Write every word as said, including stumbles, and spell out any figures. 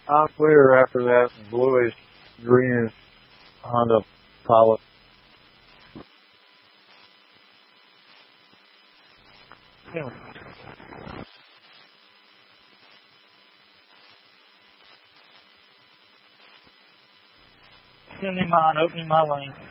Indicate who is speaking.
Speaker 1: I'm clear after that bluish greenish Honda Pilot. Yeah. Sending mine, opening my lane.